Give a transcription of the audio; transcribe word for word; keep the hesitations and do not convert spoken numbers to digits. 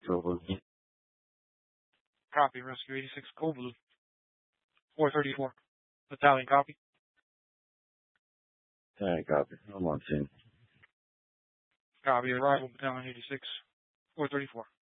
Trouble. Copy. Rescue eighty-six Cold Blue. four thirty-four. Battalion, copy. Alright, copy. I'm on scene. Copy. Arrival, Battalion eighty-six. four thirty-four.